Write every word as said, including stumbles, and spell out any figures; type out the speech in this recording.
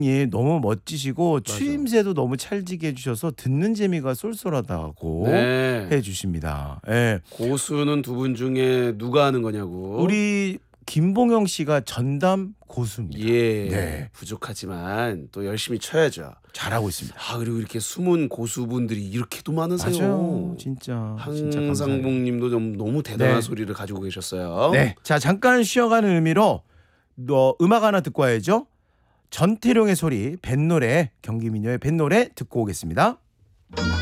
예, 너무 멋지시고 맞아. 추임새도 너무 찰지게 해주셔서 듣는 재미가 쏠쏠하다고 네. 해주십니다. 예. 고수는 두 분 중에 누가 하는 거냐고. 우리 김봉영 씨가 전담 고수입니다. 예. 네. 부족하지만 또 열심히 쳐야죠. 잘하고 있습니다. 아, 그리고 이렇게 숨은 고수분들이 이렇게도 많으세요. 맞아요. 진짜. 진짜 감사해요. 항상봉님도 좀 너무 대단한 네. 소리를 가지고 계셨어요. 네. 자, 잠깐 쉬어가는 의미로 너 음악 하나 듣고 와야죠. 전태룡의 소리, 뱃노래, 경기민요의 뱃노래 듣고 오겠습니다.